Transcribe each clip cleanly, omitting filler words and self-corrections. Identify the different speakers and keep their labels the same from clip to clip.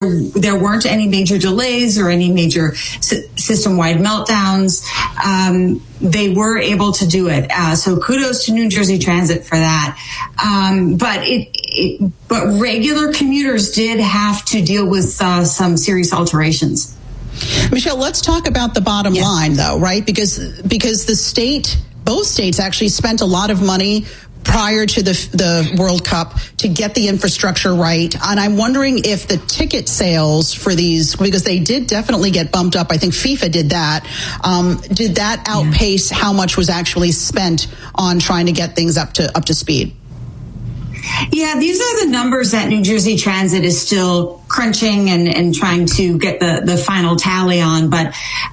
Speaker 1: there weren't any major delays or any major system-wide meltdowns. They were able to do it. So kudos to New Jersey Transit for that. But regular commuters did have to deal with some serious alterations.
Speaker 2: Michelle, let's talk about the bottom line, though, right? Because both states actually spent a lot of money prior to the World Cup to get the infrastructure right. And I'm wondering if the ticket sales for these, because they did definitely get bumped up. I think FIFA did that. Did that outpace how much was actually spent on trying to get things up to speed?
Speaker 1: Yeah, these are the numbers that New Jersey Transit is still crunching and trying to get the final tally on. But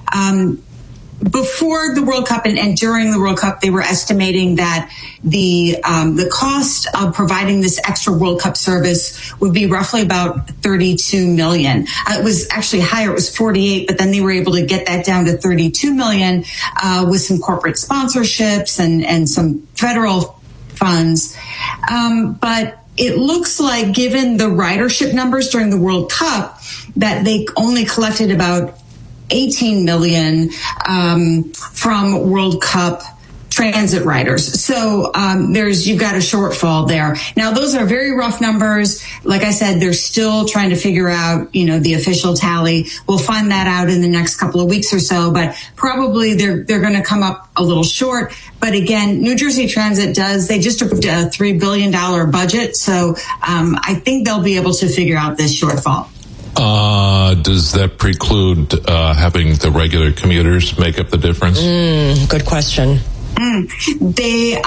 Speaker 1: before the World Cup and during the World Cup, they were estimating that the cost of providing this extra World Cup service would be roughly about $32 million. It was actually higher; it was 48, but then they were able to get that down to $32 million with some corporate sponsorships and some federal funds. But it looks like, given the ridership numbers during the World Cup, that they only collected about $18 million from World Cup transit riders. So you've got a shortfall there. Now, those are very rough numbers. Like I said, they're still trying to figure out, the official tally. We'll find that out in the next couple of weeks or so, but probably they're going to come up a little short. But again, New Jersey Transit they just approved a $3 billion budget. So I think they'll be able to figure out this shortfall.
Speaker 3: Does that preclude having the regular commuters make up the difference?
Speaker 4: Good question.
Speaker 1: They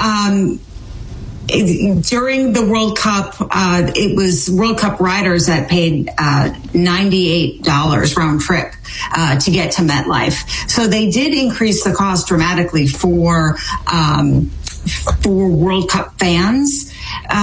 Speaker 1: during the World Cup, it was World Cup riders that paid $98 round trip to get to MetLife. So they did increase the cost dramatically for World Cup fans,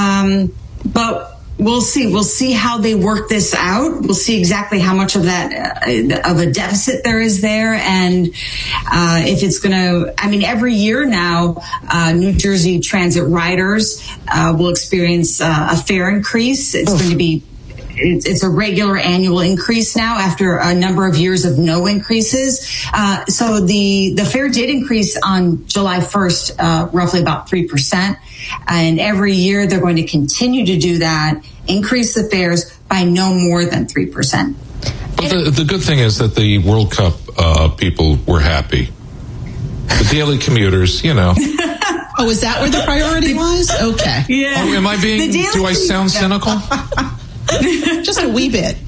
Speaker 1: but we'll see. We'll see how they work this out. We'll see exactly how much of that of a deficit there is there, and if it's going to. I mean, every year now, New Jersey Transit riders will experience a fare increase. It's going to be. It's a regular annual increase now after a number of years of no increases. So the fare did increase on July 1st, roughly about 3%. And every year they're going to continue to do that, increase the fares by no more than 3%.
Speaker 3: But the good thing is that the World Cup people were happy. The daily commuters,
Speaker 2: Oh, is that where the priority was? Okay.
Speaker 1: Yeah.
Speaker 3: Oh, am I being? Do I sound cynical?
Speaker 2: Just a wee bit.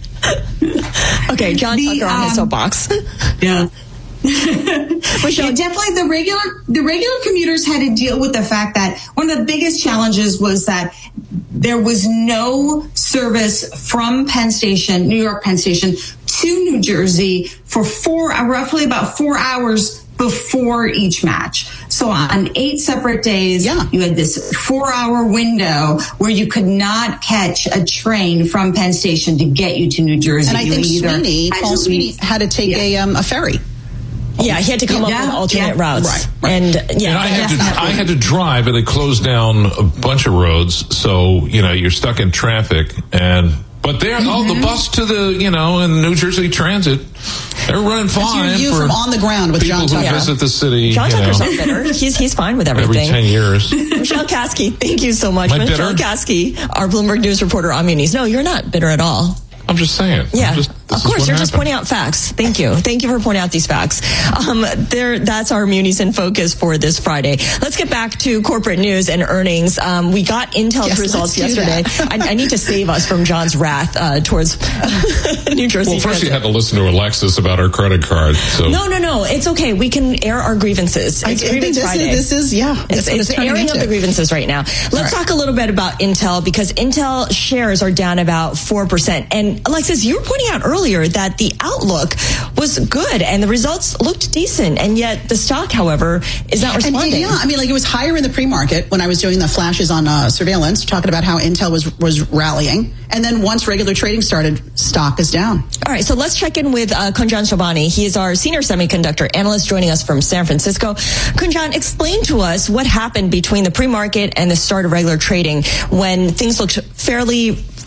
Speaker 4: Okay, John Tucker on his soapbox.
Speaker 1: Yeah.
Speaker 4: Michelle,
Speaker 1: definitely the regular commuters had to deal with the fact that one of the biggest challenges was that there was no service from New York Penn Station to New Jersey for roughly about 4 hours before each match. So on 8 separate days, you had this 4-hour window where you could not catch a train from Penn Station to get you to New Jersey.
Speaker 2: And I think Paul Sweeney had to take a ferry.
Speaker 4: Yeah, he had to come up with alternate routes.
Speaker 2: Right.
Speaker 4: And
Speaker 3: I had to drive, and they closed down a bunch of roads, so you're stuck in traffic. But they're the bus to and New Jersey Transit, they're running fine.
Speaker 2: You from on the ground with John Tucker.
Speaker 3: People who visit the city.
Speaker 4: John Tucker's not bitter. He's fine with everything.
Speaker 3: Every 10 years.
Speaker 4: Michelle Kasky, thank you so much.
Speaker 3: Michelle
Speaker 4: Kasky, our Bloomberg News reporter on Munis. No, you're not bitter at all.
Speaker 3: I'm just saying.
Speaker 4: Yeah, of course, you're just pointing out facts. Thank you for pointing out these facts. That's our Munis in Focus for this Friday. Let's get back to corporate news and earnings. We got Intel's results yesterday. I need to save us from John's wrath towards New Jersey.
Speaker 3: Well, first you had to listen to Alexis about our credit card. So.
Speaker 4: No, it's okay. We can air our grievances. It's Grievance Friday. It's airing of the grievances right now. Let's talk a little bit about Intel, because Intel shares are down about 4%. And Alexis, you were pointing out earlier that the outlook was good and the results looked decent, and yet the stock, however, is not responding.
Speaker 2: It was higher in the pre-market when I was doing the flashes on surveillance, talking about how Intel was rallying, and then once regular trading started, stock is down.
Speaker 4: All right, so let's check in with Kunjan Shobhani. He is our senior semiconductor analyst joining us from San Francisco. Kunjan, explain to us what happened between the pre-market and the start of regular trading when things looked fairly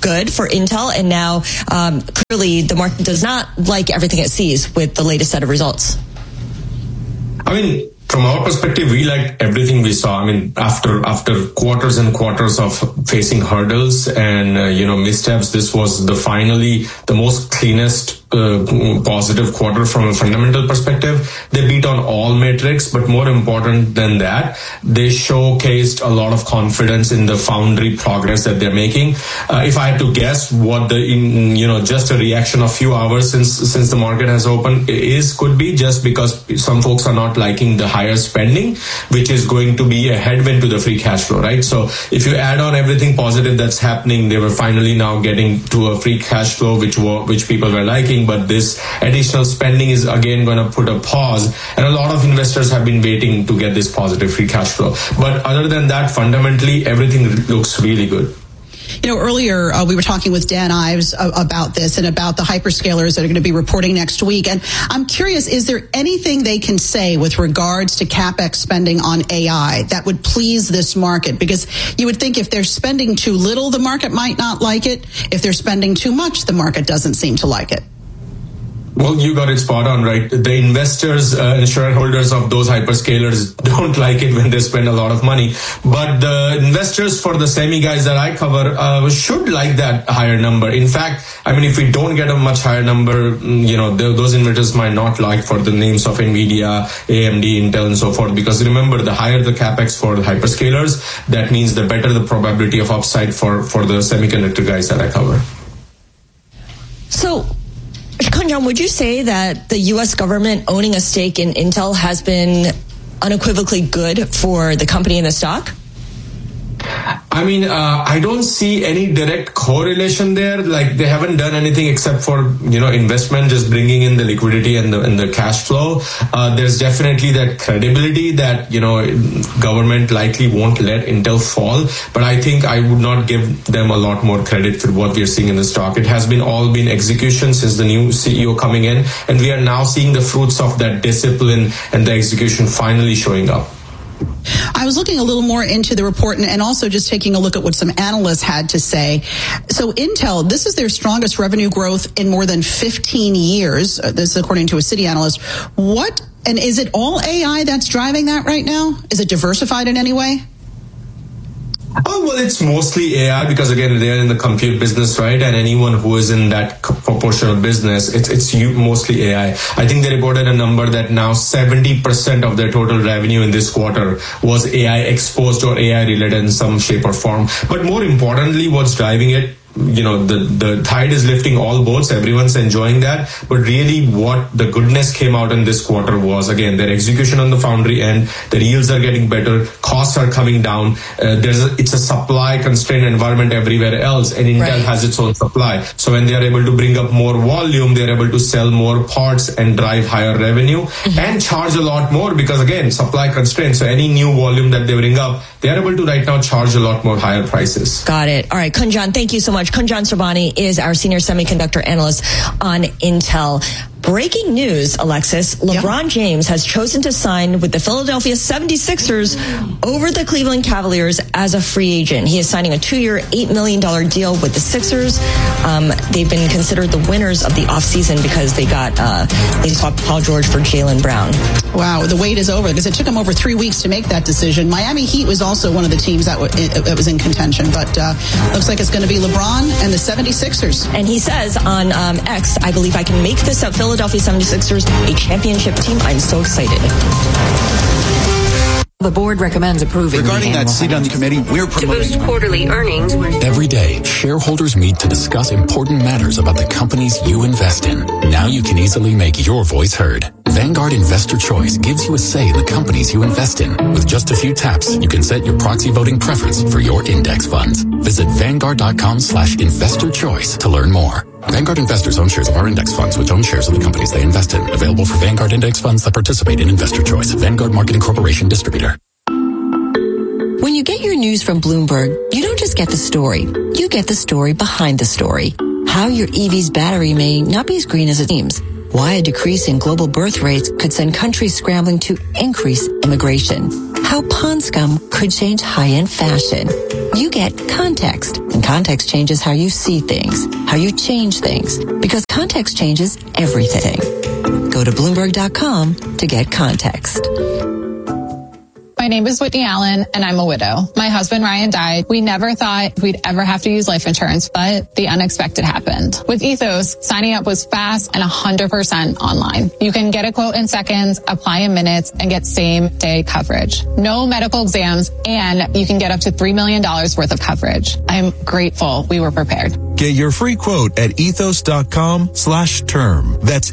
Speaker 4: good for Intel, and now clearly the market does not like everything it sees with the latest set of results.
Speaker 5: I mean, from our perspective, we liked everything we saw. I mean, after quarters and quarters of facing hurdles and missteps, this was finally the most cleanest positive quarter from a fundamental perspective. They beat on all metrics, but more important than that, they showcased a lot of confidence in the foundry progress that they're making. If I had to guess what just a reaction of few hours since the market has opened could be just because some folks are not liking the higher spending, which is going to be a headwind to the free cash flow, right? So if you add on everything positive that's happening, they were finally now getting to a free cash flow, which people were liking. But this additional spending is again going to put a pause, and a lot of investors have been waiting to get this positive free cash flow. But other than that, fundamentally, everything looks really good.
Speaker 2: Earlier we were talking with Dan Ives about this and about the hyperscalers that are going to be reporting next week. And I'm curious, is there anything they can say with regards to CapEx spending on AI that would please this market? Because you would think if they're spending too little, the market might not like it. If they're spending too much, the market doesn't seem to like it.
Speaker 5: Well, you got it spot on, right? The investors and shareholders of those hyperscalers don't like it when they spend a lot of money. But the investors for the semi guys that I cover should like that higher number. In fact, I mean, if we don't get a much higher number, those investors might not like for the names of NVIDIA, AMD, Intel, and so forth. Because remember, the higher the capex for the hyperscalers, that means the better the probability of upside for the semiconductor guys that I cover.
Speaker 4: So, Kunjan, would you say that the U.S. government owning a stake in Intel has been unequivocally good for the company and the stock?
Speaker 5: I mean, I don't see any direct correlation there. Like, they haven't done anything except for, investment, just bringing in the liquidity and the cash flow. There's definitely that credibility that, government likely won't let Intel fall. But I think I would not give them a lot more credit for what we're seeing in the stock. It has all been execution since the new CEO coming in. And we are now seeing the fruits of that discipline and the execution finally showing up.
Speaker 2: I was looking a little more into the report and also just taking a look at what some analysts had to say. So Intel, this is their strongest revenue growth in more than 15 years. This is according to a Citi analyst. And is it all AI that's driving that right now? Is it diversified in any way?
Speaker 5: Oh, well, it's mostly AI because, again, they're in the compute business, right? And anyone who is in that proportion of business, it's mostly AI. I think they reported a number that now 70% of their total revenue in this quarter was AI exposed or AI related in some shape or form. But more importantly, what's driving it, the tide is lifting all boats. Everyone's enjoying that. But really what the goodness came out in this quarter was, again, their execution on the foundry end, their yields are getting better, costs are coming down. It's a supply constrained environment everywhere else, and Intel has its own supply. So when they are able to bring up more volume, they're able to sell more parts and drive higher revenue and charge a lot more because, again, supply constraints. So any new volume that they bring up, they're able to right now charge a lot more higher prices.
Speaker 4: Got it. All right, Kunjan, thank you so much. Kunjan Sobhani is our senior semiconductor analyst on Intel. Breaking news, Alexis. LeBron James has chosen to sign with the Philadelphia 76ers over the Cleveland Cavaliers as a free agent. He is signing a 2-year, $8 million deal with the Sixers. They've been considered the winners of the offseason because they swapped Paul George for Jaylen Brown.
Speaker 2: Wow, the wait is over because it took them over 3 weeks to make that decision. Miami Heat was also one of the teams that was in contention, but looks like it's going to be LeBron and the 76ers.
Speaker 4: And he says on X, I believe I can make this at Philadelphia 76ers a championship team. I'm so excited.
Speaker 6: The board recommends approving.
Speaker 7: Regarding that seat on the committee, we're promoting
Speaker 6: to boost quarterly earnings.
Speaker 8: Every day, shareholders meet to discuss important matters about the companies you invest in. Now you can easily make your voice heard. Vanguard Investor Choice gives you a say in the companies you invest in. With just a few taps, you can set your proxy voting preference for your index funds. Visit Vanguard.com/investorchoice to learn more. Vanguard investors own shares of our index funds, which own shares of the companies they invest in. Available for Vanguard index funds that participate in Investor Choice. Vanguard Marketing Corporation Distributor.
Speaker 6: When you get your news from Bloomberg, you don't just get the story. You get the story behind the story. How your EV's battery may not be as green as it seems. Why a decrease in global birth rates could send countries scrambling to increase immigration. How pond scum could change high-end fashion. You get context, and context changes how you see things, how you change things, because context changes everything. Go to Bloomberg.com to get context.
Speaker 9: My name is Whitney Allen, and I'm a widow. My husband, Ryan, died. We never thought we'd ever have to use life insurance, but the unexpected happened. With Ethos, signing up was fast and 100% online. You can get a quote in seconds, apply in minutes, and get same-day coverage. No medical exams, and you can get up to $3 million worth of coverage. I'm grateful we were prepared.
Speaker 10: Get your free quote at ethos.com/term. That's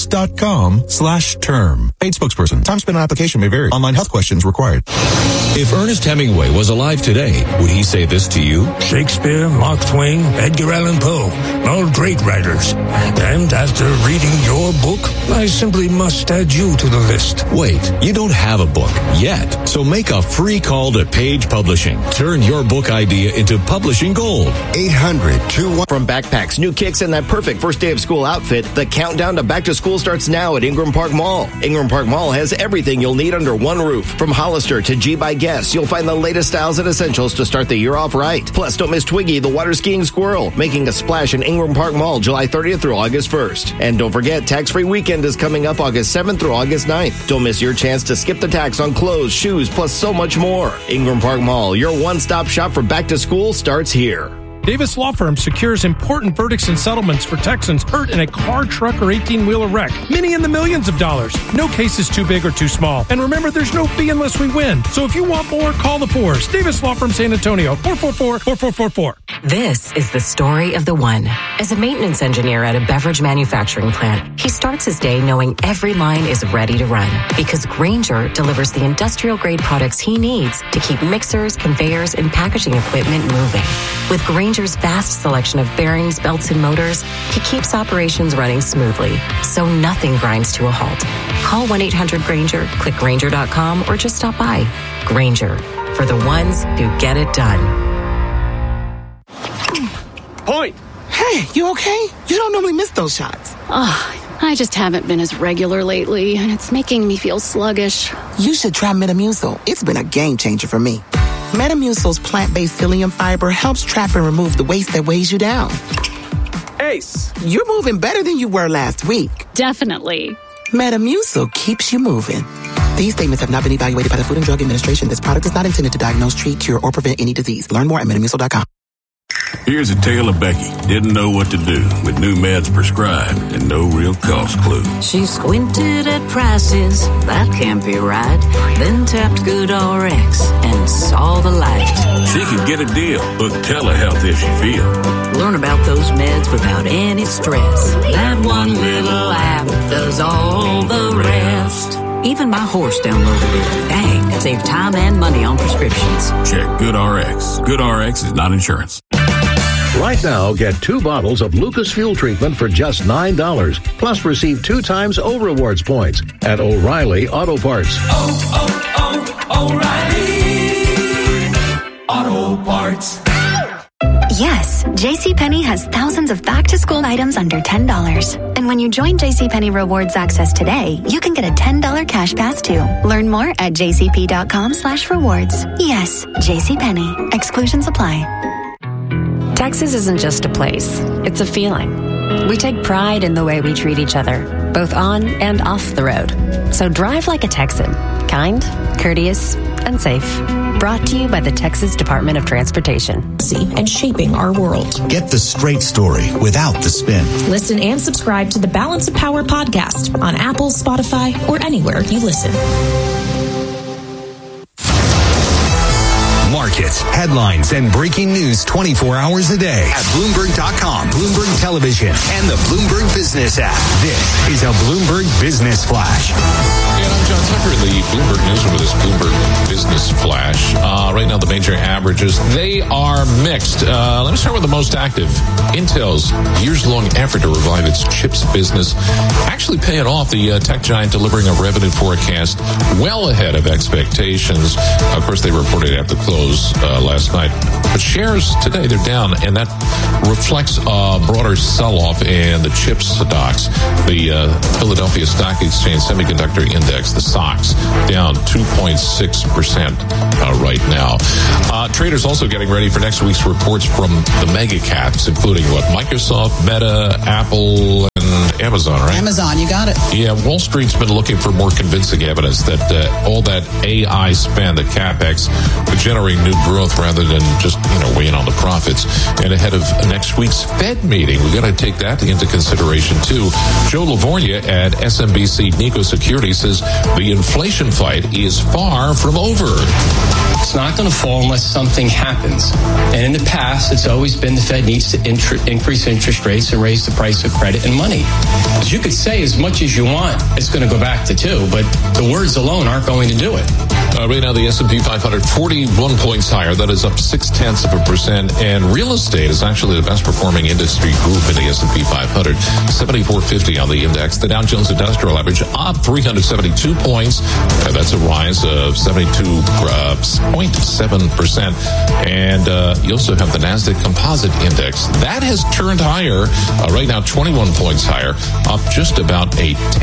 Speaker 10: ethos.com/term. Paid spokesperson. Time spent on application may vary. Online health questions required.
Speaker 11: If Ernest Hemingway was alive today, would he say this to you?
Speaker 12: Shakespeare, Mark Twain, Edgar Allan Poe, all great writers. And after reading your book, I simply must add you to the list.
Speaker 11: Wait, you don't have a book yet. So make a free call to Page Publishing. Turn your book idea into publishing gold.
Speaker 13: 800-21. From backpacks, new kicks, and that perfect first day of school outfit, the countdown to back to school starts now at Ingram Park Mall. Ingram Park Mall has everything you'll need under one roof. From Hollister to G by Guess, you'll find the latest styles and essentials to start the year off right. Plus, don't miss Twiggy, the water skiing squirrel, making a splash in Ingram Park Mall July 30th through August 1st. And don't forget, tax-free weekend is coming up August 7th through August 9th. Don't miss your chance to skip the tax on clothes, shoes, plus so much more. Ingram Park Mall, your one-stop shop for back to school, starts here.
Speaker 14: Davis Law Firm secures important verdicts and settlements for Texans hurt in a car, truck, or 18-wheeler wreck. Many in the millions of dollars. No case is too big or too small. And remember, there's no fee unless we win. So if you want more, call the Fours. Davis Law Firm San Antonio, 444-4444.
Speaker 15: This is the story of the one. As a maintenance engineer at a beverage manufacturing plant, he starts his day knowing every line is ready to run. Because Grainger delivers the industrial-grade products he needs to keep mixers, conveyors, and packaging equipment moving. With Grainger's vast selection of bearings, belts, and motors, he keeps operations running smoothly, so nothing grinds to a halt. Call 1-800-GRAINGER, click Grainger.com, or just stop by. Grainger, for the ones who get it done.
Speaker 16: Point!
Speaker 17: Hey, you okay? You don't normally miss those shots.
Speaker 18: I just haven't been as regular lately, and it's making me feel sluggish.
Speaker 17: You should try Metamucil. It's been a game changer for me. Metamucil's plant-based psyllium fiber helps trap and remove the waste that weighs you down.
Speaker 16: Ace!
Speaker 17: You're moving better than you were last week.
Speaker 18: Definitely.
Speaker 17: Metamucil keeps you moving. These statements have not been evaluated by the Food and Drug Administration. This product is not intended to diagnose, treat, cure, or prevent any disease. Learn more at Metamucil.com.
Speaker 19: Here's a tale of Becky. Didn't know what to do with new meds prescribed and no real cost clue.
Speaker 20: She squinted at prices, that can't be right. Then tapped GoodRx and saw the light.
Speaker 19: She could get a deal, book telehealth if she feel.
Speaker 20: Learn about those meds without any stress. That one little app does all the rest. Even my horse downloaded it. Dang, save time and money on prescriptions.
Speaker 19: Check GoodRx. GoodRx is not insurance.
Speaker 21: Right now, get 2 bottles of Lucas Fuel Treatment for just $9. Plus, receive 2 times O-Rewards points at O'Reilly Auto Parts.
Speaker 22: O'Reilly Auto Parts.
Speaker 23: Yes, JCPenney has thousands of back-to-school items under $10. And when you join JCPenney Rewards Access today, you can get a $10 cash pass too. Learn more at jcp.com/rewards. Yes, JCPenney. Exclusions apply.
Speaker 24: Texas isn't just a place, it's a feeling. We take pride in the way we treat each other, both on and off the road. So drive like a Texan, kind, courteous, and safe. Brought to you by the Texas Department of Transportation.
Speaker 4: And shaping our world.
Speaker 25: Get the straight story without the spin.
Speaker 4: Listen and subscribe to the Balance of Power podcast on Apple, Spotify, or anywhere you listen.
Speaker 25: Markets, headlines, and breaking news 24 hours a day at Bloomberg.com, Bloomberg Television, and the Bloomberg Business app. This is a Bloomberg Business Flash.
Speaker 3: And I'm John Tucker in the Bloomberg Newsroom with this Bloomberg Business Flash. Right now, the major averages, they are mixed. Let me start with the most active. Intel's years-long effort to revive its chips business actually paying off. The tech giant delivering a revenue forecast well ahead of expectations. Of course, they reported after close last night. But shares today, they're down, and that reflects a broader sell-off in the chips stocks. The Philadelphia Stock Exchange Semiconductor Index index, the SOX, down 2.6% right now. Traders also getting ready for next week's reports from the mega caps, including Microsoft, Meta, Apple, and Amazon, right?
Speaker 1: Amazon, you got it.
Speaker 3: Yeah, Wall Street's been looking for more convincing evidence that all that AI spend, the CapEx, would generate new growth rather than just, weighing on the profits. And ahead of next week's Fed meeting, we got to take that into consideration too. Joe Lavorgna at SMBC Nikko Securities says the inflation fight is far from over.
Speaker 2: It's not going to fall unless something happens. And in the past, it's always been the Fed needs to increase interest rates and raise the price of credit and money. Because you could say as much as you want, it's going to go back to 2, but the words alone aren't going to do it.
Speaker 3: Right now, the S&P 500, 41 points higher. That is up 0.6%. And real estate is actually the best performing industry group in the S&P 500, 7450 on the index. The Dow Jones Industrial Average up 372 points. That's a rise of 72.7%. And you also have the NASDAQ Composite Index. That has turned higher. Right now, 21 points higher, up just about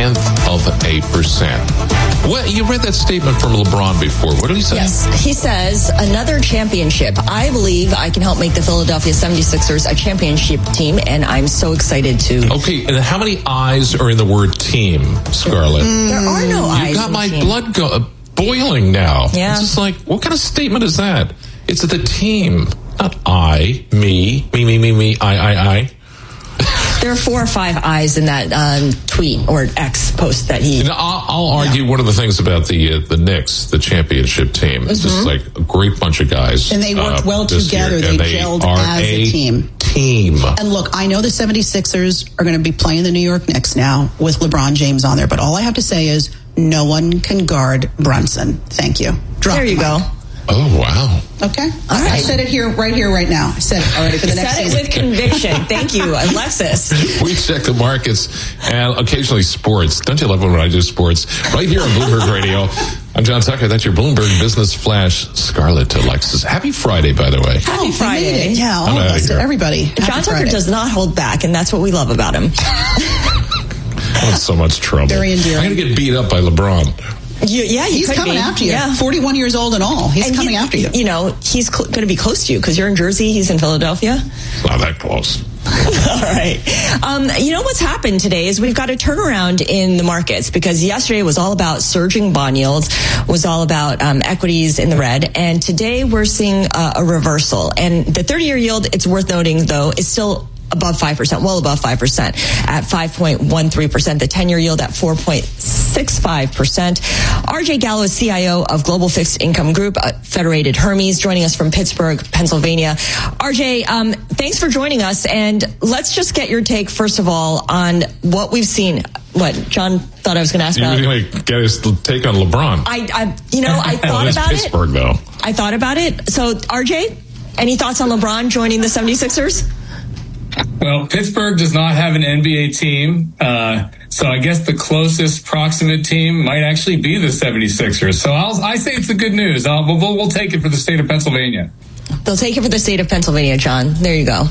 Speaker 3: 0.1%. Well, you read that statement from LeBron before. What did he say?
Speaker 4: Yes, he says, another championship. I believe I can help make the Philadelphia 76ers a championship team, and I'm so excited to.
Speaker 3: Okay, and how many I's are in the word team, Scarlett?
Speaker 4: There are no I's.
Speaker 3: You got my blood boiling now.
Speaker 4: Yeah.
Speaker 3: It's just like, what kind of statement is that? It's the team, not I, me, I.
Speaker 4: There are 4 or 5 I's in that tweet or X post that he.
Speaker 3: I'll argue one of the things about the Knicks, the championship team. It's just like a great bunch of guys.
Speaker 1: And they worked well together. They gelled as a team. And look, I know the 76ers are going to be playing the New York Knicks now with LeBron James on there, but all I have to say is no one can guard Brunson. Thank you.
Speaker 4: There you go.
Speaker 3: Oh, wow.
Speaker 1: Okay.
Speaker 4: All right.
Speaker 1: I said it right now. I said it already for the next season.
Speaker 4: Said it with conviction. Thank you, Alexis.
Speaker 3: We check the markets and occasionally sports. Don't you love when I do sports? Right here on Bloomberg Radio. I'm John Tucker. That's your Bloomberg Business Flash. Scarlett to Alexis. Happy Friday, by the way.
Speaker 4: Happy Friday.
Speaker 1: Yeah, all of us, to everybody.
Speaker 4: John Tucker does not hold back, and that's what we love about him.
Speaker 3: I'm in so much trouble.
Speaker 1: Very endearing.
Speaker 3: I'm going to get beat up by LeBron.
Speaker 1: He's coming after you. Yeah. 41 years old and all. He's coming after you.
Speaker 4: He's going to be close to you because you're in Jersey. He's in Philadelphia.
Speaker 3: Not that close.
Speaker 4: All right. What's happened today is we've got a turnaround in the markets because yesterday was all about surging bond yields, was all about equities in the red. And today we're seeing a reversal. And the 30-year yield, it's worth noting, though, is still above 5%, well above 5% at 5.13%. The 10-year yield at 4.65%. RJ Gallo is CIO of Global Fixed Income Group, Federated Hermes, joining us from Pittsburgh, Pennsylvania. RJ, thanks for joining us. And let's just get your take, first of all, on what we've seen. What John thought I was going to ask about.
Speaker 3: You were going to get his take on LeBron.
Speaker 4: I thought about
Speaker 3: Pittsburgh, though.
Speaker 4: I thought about it. So, RJ, any thoughts on LeBron joining the 76ers?
Speaker 5: Well, Pittsburgh does not have an NBA team, so I guess the closest proximate team might actually be the 76ers. So I say it's the good news. We'll take it for the state of Pennsylvania.
Speaker 4: They'll take it for the state of Pennsylvania, John. There you go.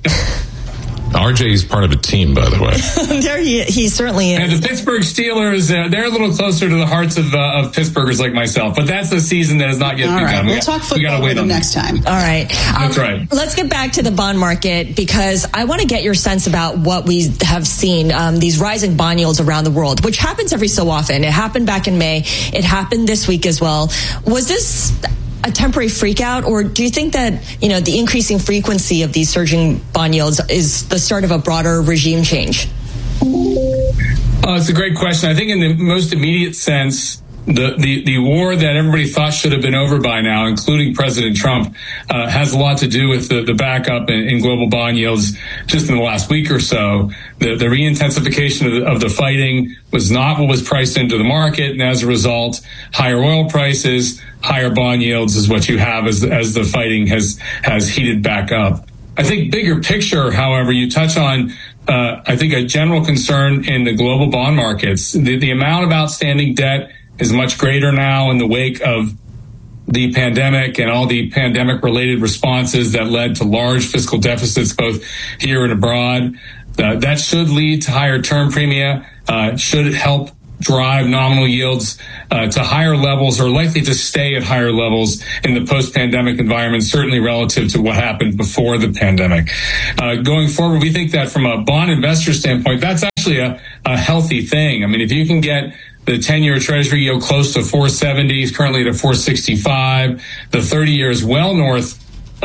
Speaker 3: RJ is part of a team, by the way.
Speaker 4: There he certainly is.
Speaker 5: And the Pittsburgh Steelers, they're a little closer to the hearts of Pittsburghers like myself. But that's a season that has not yet begun.
Speaker 1: Right. We'll talk football with them next time.
Speaker 4: All right.
Speaker 5: That's right.
Speaker 4: Let's get back to the bond market because I want to get your sense about what we have seen, these rising bond yields around the world, which happens every so often. It happened back in May. It happened this week as well. Was this a temporary freakout, or do you think that, the increasing frequency of these surging bond yields is the start of a broader regime change?
Speaker 5: It's a great question. I think in the most immediate sense, the war that everybody thought should have been over by now, including President Trump, has a lot to do with the backup in global bond yields just in the last week or so. The re-intensification of the fighting was not what was priced into the market, and as a result, higher oil prices, higher bond yields is what you have as the fighting has heated back up. I think bigger picture, however, you touch on I think a general concern in the global bond markets. The amount of outstanding debt is much greater now in the wake of the pandemic and all the pandemic-related responses that led to large fiscal deficits both here and abroad. That should lead to higher term premia, should help drive nominal yields to higher levels, or likely to stay at higher levels in the post-pandemic environment, certainly relative to what happened before the pandemic. Going forward, we think that from a bond investor standpoint, that's actually a healthy thing. I mean, if you can get the 10-year Treasury yield close to 4.70, currently at 4.65, the 30-year is well north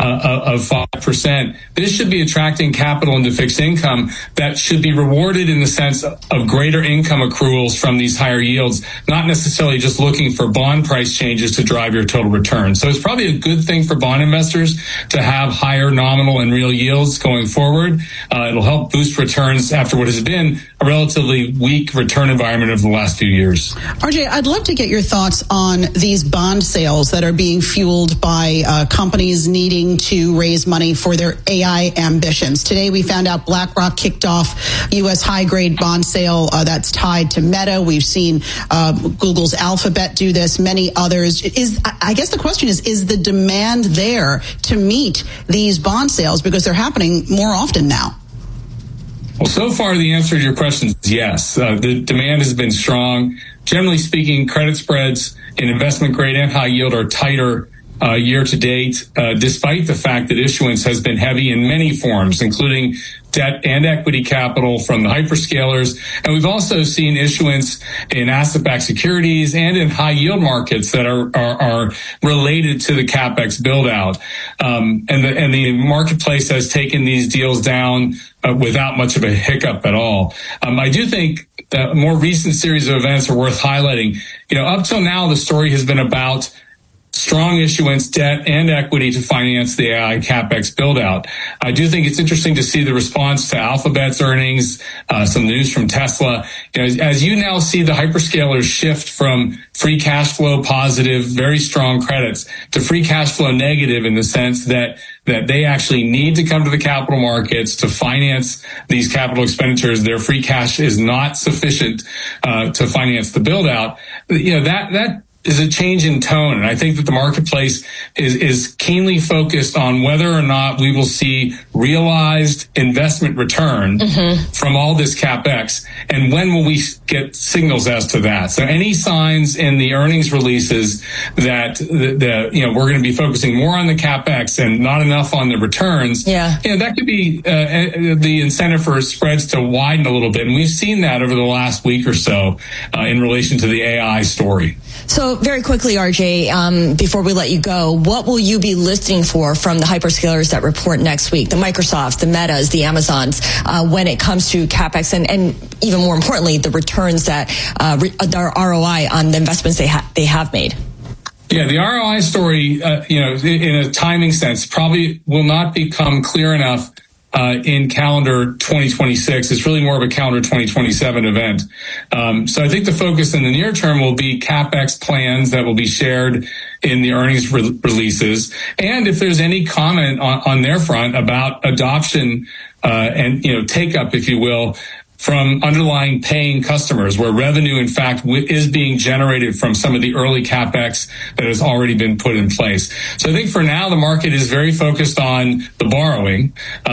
Speaker 5: of 5%. This should be attracting capital into fixed income that should be rewarded in the sense of greater income accruals from these higher yields, not necessarily just looking for bond price changes to drive your total return. So it's probably a good thing for bond investors to have higher nominal and real yields going forward. It'll help boost returns after what has been a relatively weak return environment over the last few years.
Speaker 1: RJ, I'd love to get your thoughts on these bond sales that are being fueled by companies needing to raise money for their AI ambitions. Today, we found out BlackRock kicked off U.S. high-grade bond sale that's tied to Meta. We've seen Google's Alphabet do this, many others. I guess the question is the demand there to meet these bond sales, because they're happening more often now?
Speaker 5: Well, so far, the answer to your question is yes. The demand has been strong. Generally speaking, credit spreads in investment grade and high yield are tighter year to date, despite the fact that issuance has been heavy in many forms, including debt and equity capital from the hyperscalers. And we've also seen issuance in asset-backed securities and in high yield markets that are related to the CapEx build out. And the marketplace has taken these deals down without much of a hiccup at all. I do think that a more recent series of events are worth highlighting. Up till now, the story has been about strong issuance, debt, and equity to finance the AI CapEx build-out. I do think it's interesting to see the response to Alphabet's earnings, some news from Tesla. As you now see the hyperscalers shift from free cash flow positive, very strong credits, to free cash flow negative in the sense that they actually need to come to the capital markets to finance these capital expenditures. Their free cash is not sufficient to finance the build-out. That is a change in tone. And I think that the marketplace is keenly focused on whether or not we will see realized investment return from all this CapEx, and when will we get signals as to that. So any signs in the earnings releases that we're going to be focusing more on the CapEx and not enough on the returns, that could be the incentive for spreads to widen a little bit. And we've seen that over the last week or so in relation to the AI story.
Speaker 4: So very quickly, RJ, before we let you go, what will you be listening for from the hyperscalers that report next week, the Microsofts, the Metas, the Amazons, when it comes to CapEx and even more importantly, the returns that their ROI on the investments they have made?
Speaker 5: Yeah, the ROI story, in a timing sense, probably will not become clear enough in calendar 2026. It's really more of a calendar 2027 event. So I think the focus in the near term will be CapEx plans that will be shared in the earnings releases. And if there's any comment on their front about adoption and take up, if you will, from underlying paying customers, where revenue, in fact, is being generated from some of the early CapEx that has already been put in place. So I think for now, the market is very focused on the borrowing,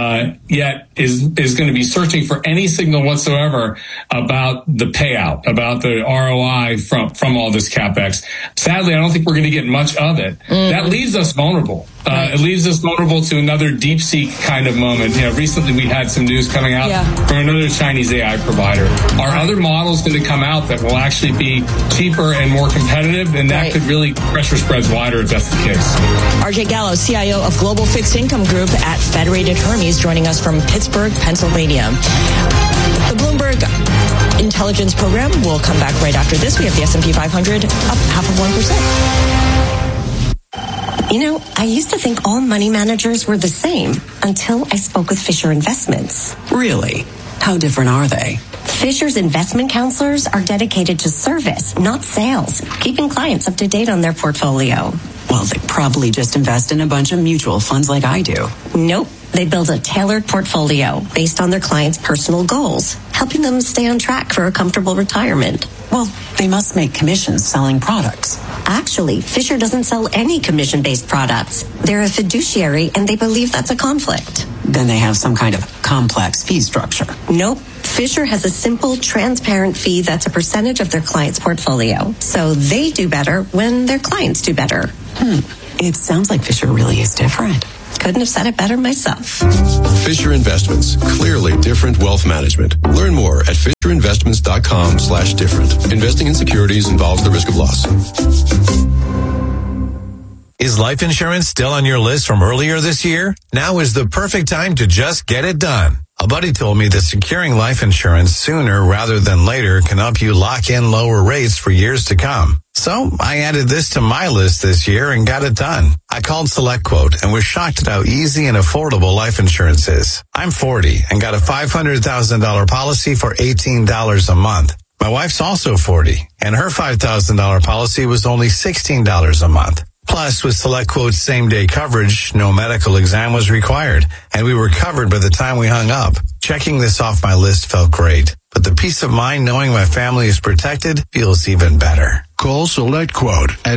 Speaker 5: yet is going to be searching for any signal whatsoever about the payout, about the ROI from all this CapEx. Sadly, I don't think we're going to get much of it. That leaves us vulnerable. It leaves us vulnerable to another DeepSeek kind of moment. Recently we had some news coming out from another Chinese AI provider. Are other models going to come out that will actually be cheaper and more competitive? And that could really pressure spreads wider if that's the case.
Speaker 4: RJ Gallo, CIO of Global Fixed Income Group at Federated Hermes, joining us from Pittsburgh, Pennsylvania. The Bloomberg Intelligence Program will come back right after this. We have the S&P 500 up 0.5%.
Speaker 6: I used to think all money managers were the same until I spoke with Fisher Investments.
Speaker 7: Really? How different are they?
Speaker 6: Fisher's investment counselors are dedicated to service, not sales, keeping clients up to date on their portfolio.
Speaker 7: Well, they probably just invest in a bunch of mutual funds like I do.
Speaker 6: Nope. They build a tailored portfolio based on their clients' personal goals, helping them stay on track for a comfortable retirement.
Speaker 7: Well, they must make commissions selling products.
Speaker 6: Actually, Fisher doesn't sell any commission-based products. They're a fiduciary, and they believe that's a conflict.
Speaker 7: Then they have some kind of complex fee structure.
Speaker 6: Nope. Fisher has a simple, transparent fee that's a percentage of their client's portfolio. So they do better when their clients do better.
Speaker 7: It sounds like Fisher really is different.
Speaker 6: Couldn't have said it better myself.
Speaker 8: Fisher Investments. Clearly different wealth management. Learn more at FisherInvestments.com/different. Investing in securities involves the risk of loss.
Speaker 9: Is life insurance still on your list from earlier this year? Now is the perfect time to just get it done. A buddy told me that securing life insurance sooner rather than later can help you lock in lower rates for years to come. So I added this to my list this year and got it done. I called SelectQuote and was shocked at how easy and affordable life insurance is. I'm 40 and got a $500,000 policy for $18 a month. My wife's also 40 and her $5,000 policy was only $16 a month. Plus, with SelectQuote's same-day coverage, no medical exam was required, and we were covered by the time we hung up. Checking this off my list felt great, but the peace of mind knowing my family is protected feels even better.
Speaker 10: Call SelectQuote at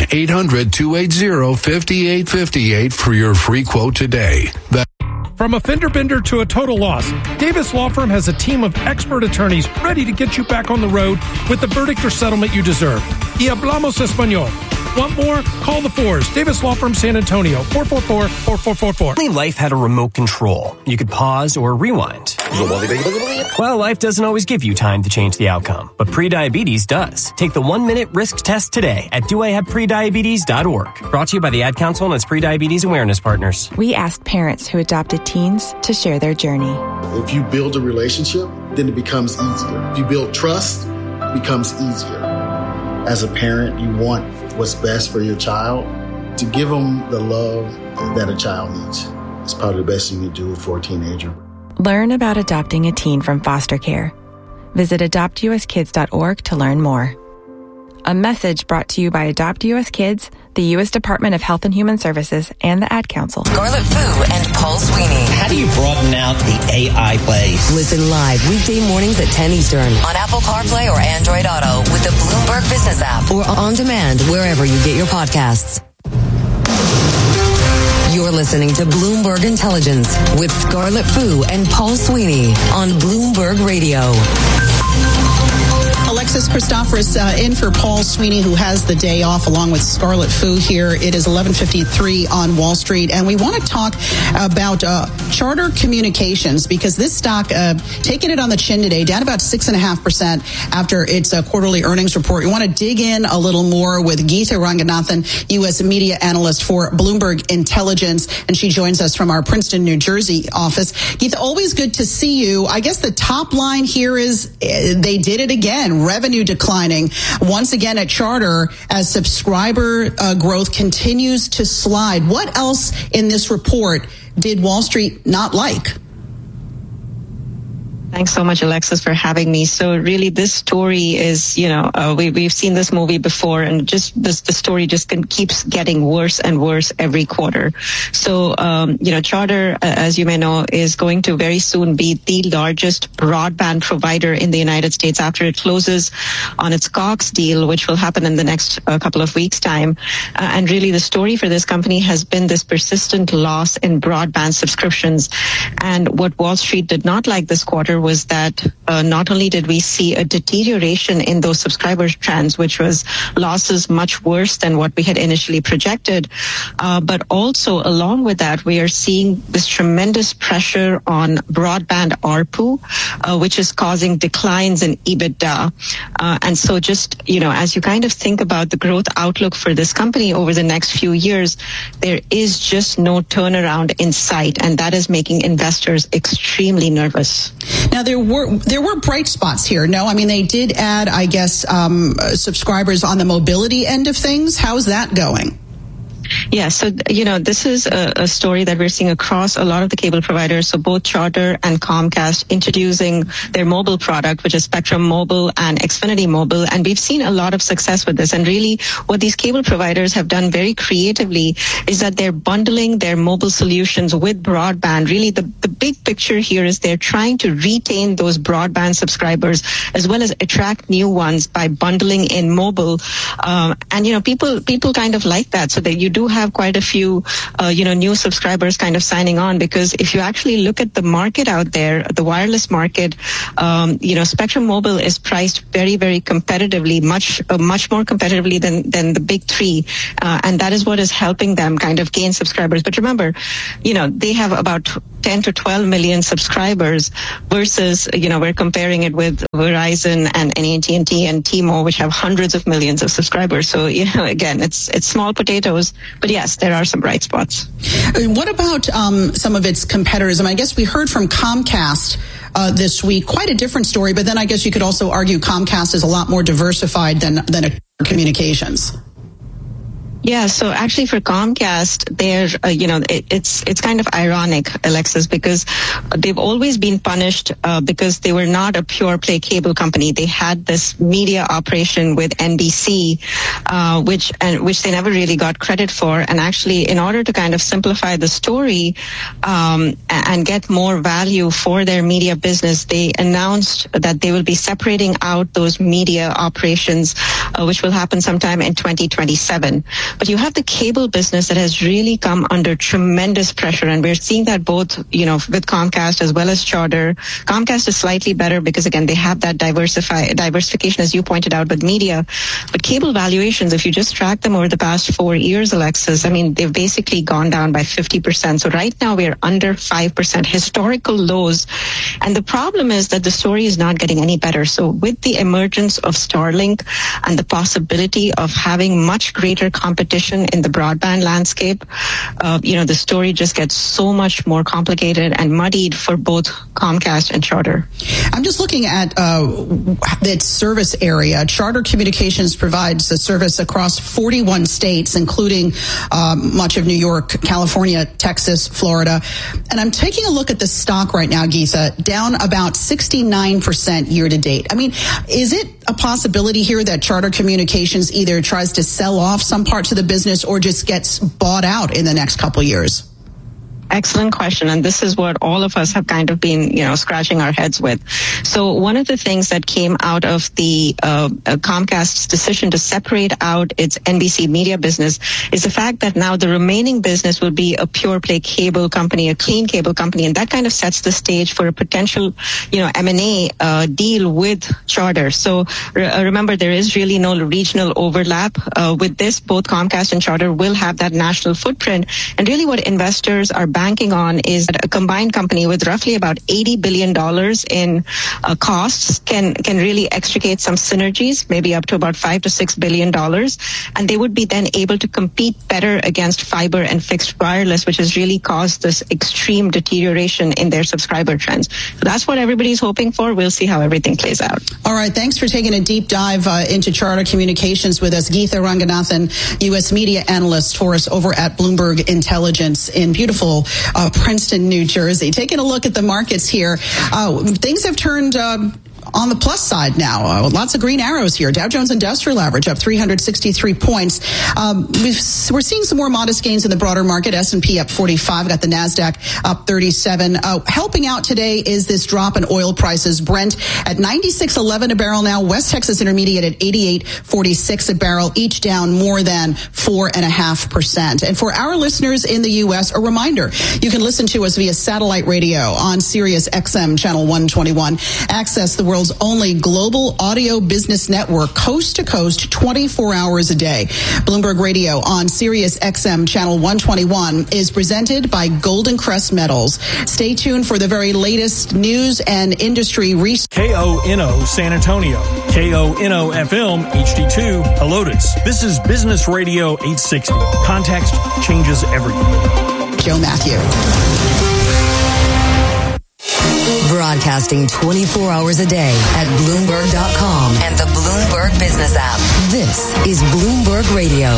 Speaker 10: 1-800-280-5858 for your free quote today.
Speaker 14: From a fender bender to a total loss, Davis Law Firm has a team of expert attorneys ready to get you back on the road with the verdict or settlement you deserve. Y hablamos español. Want more? Call the Fours. Davis Law Firm, San Antonio, 444-4444.
Speaker 12: Only life had a remote control. You could pause or rewind. Well, life doesn't always give you time to change the outcome, but prediabetes does. Take the 1-minute risk test today at doihaveprediabetes.org. Brought to you by the Ad Council and its prediabetes awareness partners.
Speaker 22: We asked parents who adopted teens to share their journey.
Speaker 26: If you build a relationship, then it becomes easier. If you build trust, it becomes easier. As a parent, you want what's best for your child. To give them the love that a child needs is probably the best you can do for a teenager.
Speaker 22: Learn about adopting a teen from foster care. Visit adoptuskids.org to learn more. A message brought to you by Adopt US Kids, the U.S. Department of Health and Human Services, and the Ad Council.
Speaker 27: Scarlett Fu and Paul Sweeney.
Speaker 28: How do you broaden out the AI plays?
Speaker 27: Listen live weekday mornings at 10 Eastern on Apple CarPlay or Android Auto with the Bloomberg Business app or on demand wherever you get your podcasts. You're listening to Bloomberg Intelligence with Scarlett Fu and Paul Sweeney on Bloomberg Radio.
Speaker 1: Alexis Christoforous in for Paul Sweeney, who has the day off, along with Scarlett Fu here. It is 11:53 on Wall Street, and we want to talk about Charter Communications, because this stock taking it on the chin today, down about 6.5% after its quarterly earnings report. We want to dig in a little more with Geetha Ranganathan, U.S. media analyst for Bloomberg Intelligence, and she joins us from our Princeton, New Jersey office. Geetha, always good to see you. I guess the top line here is they did it again. Revenue declining once again at Charter as subscriber growth continues to slide. What else in this report did Wall Street not like?
Speaker 29: Thanks so much, Alexis, for having me. So really, this story is, we've seen this movie before, and just the story just keeps getting worse and worse every quarter. So, Charter, as you may know, is going to very soon be the largest broadband provider in the United States after it closes on its Cox deal, which will happen in the next couple of weeks' time. And really, the story for this company has been this persistent loss in broadband subscriptions. And what Wall Street did not like this quarter was that not only did we see a deterioration in those subscriber trends, which was losses much worse than what we had initially projected, but also along with that, we are seeing this tremendous pressure on broadband ARPU, which is causing declines in EBITDA. And so just, as you kind of think about the growth outlook for this company over the next few years, there is just no turnaround in sight, and that is making investors extremely nervous.
Speaker 1: Now, there were bright spots here. No, I mean, they did add, I guess, subscribers on the mobility end of things. How's that going?
Speaker 29: Yeah, so, this is a story that we're seeing across a lot of the cable providers. So both Charter and Comcast introducing their mobile product, which is Spectrum Mobile and Xfinity Mobile. And we've seen a lot of success with this. And really what these cable providers have done very creatively is that they're bundling their mobile solutions with broadband. Really, the big picture here is they're trying to retain those broadband subscribers as well as attract new ones by bundling in mobile. And, people kind of like that, so that you do have quite a few, new subscribers kind of signing on, because if you actually look at the market out there, the wireless market, Spectrum Mobile is priced very, very competitively, much more competitively than the big three. And that is what is helping them kind of gain subscribers. But remember, they have about 10 to 12 million subscribers versus, we're comparing it with Verizon and AT&T and T-Mobile, which have hundreds of millions of subscribers. So, again, it's small potatoes, but yes, there are some bright spots.
Speaker 1: What about some of its competitors? I guess we heard from Comcast this week, quite a different story, but then I guess you could also argue Comcast is a lot more diversified than Communications.
Speaker 29: Yeah, so actually for Comcast, it's kind of ironic, Alexis, because they've always been punished because they were not a pure play cable company. They had this media operation with NBC, which they never really got credit for. And actually, in order to kind of simplify the story and get more value for their media business, they announced that they will be separating out those media operations, which will happen sometime in 2027. But you have the cable business that has really come under tremendous pressure, and we're seeing that both, with Comcast as well as Charter. Comcast is slightly better because, again, they have that diversification, as you pointed out, with media. But cable valuations, if you just track them over the past 4 years, Alexis, they've basically gone down by 50%. So right now we're under 5%, historical lows. And the problem is that the story is not getting any better. So with the emergence of Starlink and the possibility of having much greater competition in the broadband landscape, the story just gets so much more complicated and muddied for both Comcast and Charter.
Speaker 1: I'm just looking at its service area. Charter Communications provides a service across 41 states, including much of New York, California, Texas, Florida. And I'm taking a look at the stock right now, Geetha, down about 69% year to date. Is it a possibility here that Charter Communications either tries to sell off some parts of the business or just gets bought out in the next couple of years?
Speaker 29: Excellent question. And this is what all of us have kind of been, scratching our heads with. So one of the things that came out of the Comcast's decision to separate out its NBC media business is the fact that now the remaining business will be a pure play cable company, a clean cable company. And that kind of sets the stage for a potential, M&A deal with Charter. So remember, there is really no regional overlap. With this, both Comcast and Charter will have that national footprint. And really what investors are banking on is that a combined company with roughly about $80 billion in costs can really extricate some synergies, maybe up to about $5 to $6 billion. And they would be then able to compete better against fiber and fixed wireless, which has really caused this extreme deterioration in their subscriber trends. So that's what everybody's hoping for. We'll see how everything plays out.
Speaker 1: All right. Thanks for taking a deep dive into Charter Communications with us. Geetha Ranganathan, U.S. media analyst for us over at Bloomberg Intelligence in beautiful Princeton, New Jersey. Taking a look at the markets here, things have turned on the plus side now. Lots of green arrows here. Dow Jones Industrial Average up 363 points. We're seeing some more modest gains in the broader market. S&P up 45. Got the NASDAQ up 37. Helping out today is this drop in oil prices. Brent at $96.11 a barrel now. West Texas Intermediate at $88.46 a barrel, each down more than 4.5%. And for our listeners in the U.S., a reminder, you can listen to us via satellite radio on Sirius XM channel 121. Access the world's only global audio business network, coast to coast, 24 hours a day. Bloomberg Radio on Sirius XM channel 121 is presented by Golden Crest Metals. Stay tuned for the very latest news and industry research.
Speaker 14: KONO San Antonio, KONO FM HD2 Helotes. This is Business Radio 860. Context changes everything.
Speaker 1: Joe Matthew.
Speaker 27: Broadcasting 24 hours a day at Bloomberg.com and the Bloomberg Business app. This is Bloomberg Radio.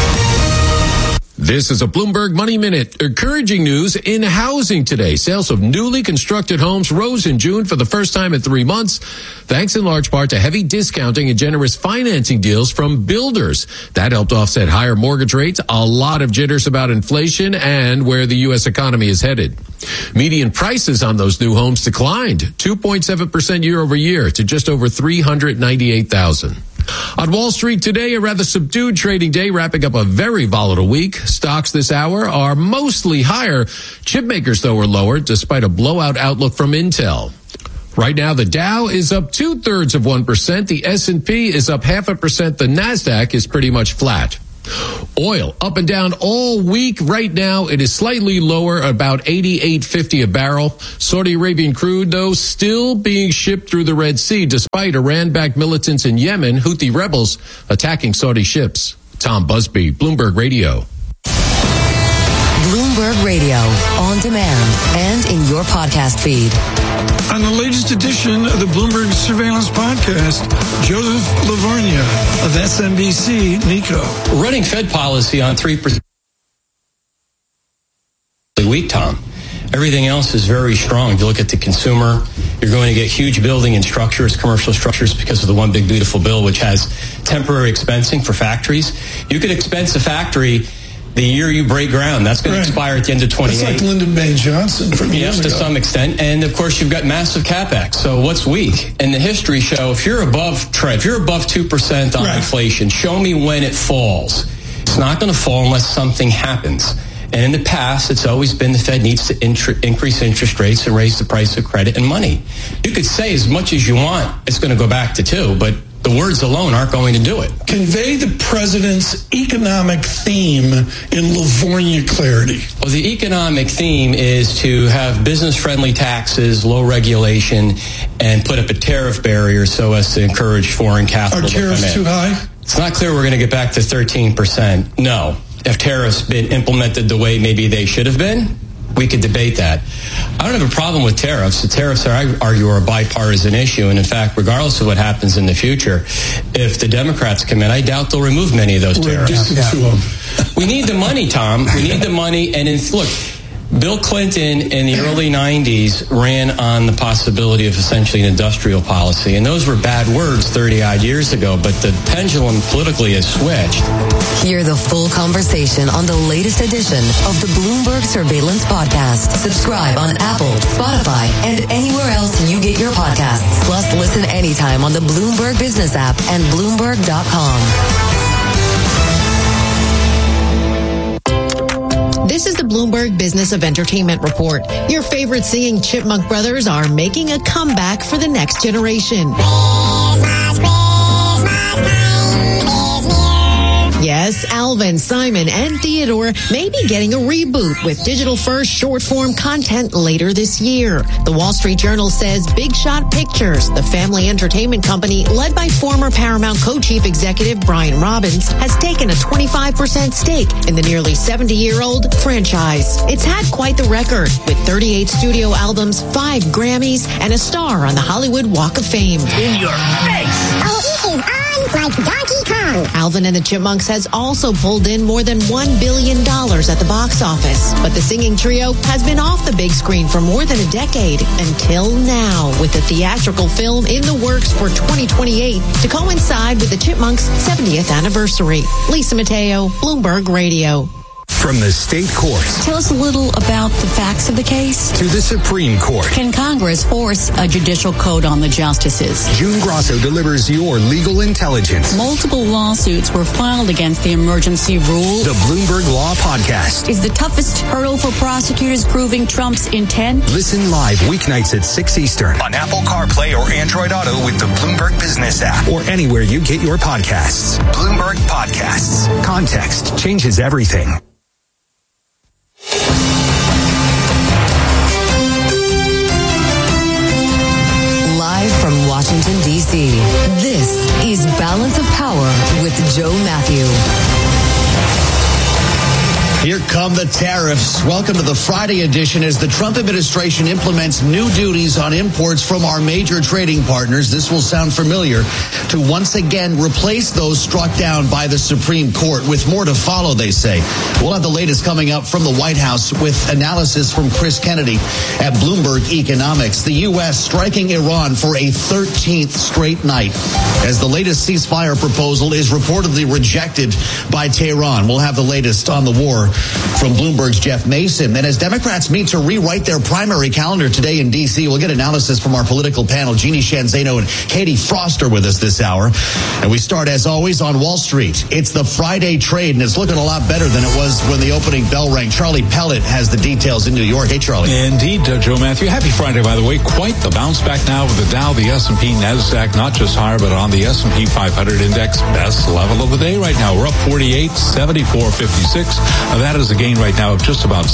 Speaker 11: This is a Bloomberg Money Minute. Encouraging news in housing today. Sales of newly constructed homes rose in June for the first time in 3 months, thanks in large part to heavy discounting and generous financing deals from builders. That helped offset higher mortgage rates, a lot of jitters about inflation and where the U.S. economy is headed. Median prices on those new homes declined 2.7% year over year to just over $398,000. On Wall Street today, a rather subdued trading day, wrapping up a very volatile week. Stocks this hour are mostly higher. Chip makers, though, are lower, despite a blowout outlook from Intel. Right now, the Dow is up 2/3%. The S&P is up 0.5%. The NASDAQ is pretty much flat. Oil up and down all week. Right now, it is slightly lower, about $88.50 a barrel. Saudi Arabian crude, though, still being shipped through the Red Sea, despite Iran-backed militants in Yemen, Houthi rebels, attacking Saudi ships. Tom Busby, Bloomberg Radio.
Speaker 27: Bloomberg Radio, on demand and in your podcast feed.
Speaker 13: On the latest edition of the Bloomberg Surveillance Podcast, Joseph Lavarnia of SMBC Nikko.
Speaker 2: Running Fed policy on 3% weak, Tom. Everything else is very strong. If you look at the consumer, you're going to get huge building and structures, commercial structures, because of the One Big Beautiful Bill, which has temporary expensing for factories. You could expense a factory the year you break ground. That's going to expire at the end of 28.
Speaker 13: It's like Lyndon B. Johnson from years ago.
Speaker 2: To some extent. And of course, you've got massive capex. So what's weak? And the history show, if you're above 2% on inflation, show me when it falls. It's not going to fall unless something happens. And in the past, it's always been the Fed needs to increase interest rates and raise the price of credit and money. You could say as much as you want, it's going to go back to 2, but the words alone aren't going to do it.
Speaker 13: Convey the president's economic theme in Livornia clarity.
Speaker 2: Well, the economic theme is to have business-friendly taxes, low regulation, and put up a tariff barrier so as to encourage foreign capital to come in.
Speaker 13: Are tariffs too high?
Speaker 2: It's not clear we're going to get back to 13%. No. If tariffs been implemented the way maybe they should have been, we could debate that. I don't have a problem with tariffs. The tariffs, I argue, are a bipartisan issue. And in fact, regardless of what happens in the future, if the Democrats come in, I doubt they'll remove many of those tariffs. We need the money, Tom. We need the money. And look, Bill Clinton in the early 90s ran on the possibility of essentially an industrial policy. And those were bad words 30-odd years ago, but the pendulum politically has switched.
Speaker 27: Hear the full conversation on the latest edition of the Bloomberg Surveillance Podcast. Subscribe on Apple, Spotify, and anywhere else you get your podcasts. Plus, listen anytime on the Bloomberg Business app and Bloomberg.com.
Speaker 15: This is the Bloomberg Business of Entertainment Report. Your favorite singing Chipmunk brothers are making a comeback for the next generation. Yes, Alvin, Simon, and Theodore may be getting a reboot with digital-first short-form content later this year. The Wall Street Journal says Big Shot Pictures, the family entertainment company led by former Paramount co-chief executive Brian Robbins, has taken a 25% stake in the nearly 70-year-old franchise. It's had quite the record, with 38 studio albums, 5 Grammys, and a star on the Hollywood Walk of Fame.
Speaker 16: In your face! Oh, it is on like Donkey Kong.
Speaker 15: Alvin and the Chipmunks has also pulled in more than $1 billion at the box office. But the singing trio has been off the big screen for more than a decade until now, with the theatrical film in the works for 2028 to coincide with the Chipmunks' 70th anniversary. Lisa Mateo, Bloomberg Radio.
Speaker 25: From the state courts.
Speaker 17: Tell us a little about the facts of the case.
Speaker 25: To the Supreme Court.
Speaker 17: Can Congress force a judicial code on the justices?
Speaker 25: June Grosso delivers your legal intelligence.
Speaker 17: Multiple lawsuits were filed against the emergency rule.
Speaker 25: The Bloomberg Law Podcast.
Speaker 17: Is the toughest hurdle for prosecutors proving Trump's intent?
Speaker 25: Listen live weeknights at 6 Eastern on Apple CarPlay or Android Auto with the Bloomberg Business app or anywhere you get your podcasts. Bloomberg Podcasts. Context changes everything.
Speaker 27: Live from Washington, D.C., this is Balance of Power with Joe Matthew.
Speaker 18: Here come the tariffs. Welcome to the Friday edition as the Trump administration implements new duties on imports from our major trading partners. This will sound familiar, to once again replace those struck down by the Supreme Court, with more to follow, they say. We'll have the latest coming up from the White House with analysis from Chris Kennedy at Bloomberg Economics. The U.S. striking Iran for a 13th straight night as the latest ceasefire proposal is reportedly rejected by Tehran. We'll have the latest on the war from Bloomberg's Jeff Mason. And as Democrats meet to rewrite their primary calendar today in D.C., we'll get analysis from our political panel. Jeannie Shanzano and Katie Frost are with us this hour. And we start, as always, on Wall Street. It's the Friday trade, and it's looking a lot better than it was when the opening bell rang. Charlie Pellet has the details in New York. Hey, Charlie.
Speaker 3: Indeed, Joe Matthew. Happy Friday, by the way. Quite the bounce back now with the Dow, the S&P, NASDAQ, not just higher, but on the S&P 500 index, best level of the day right now. We're up 48, 74.56. That is a gain right now of just about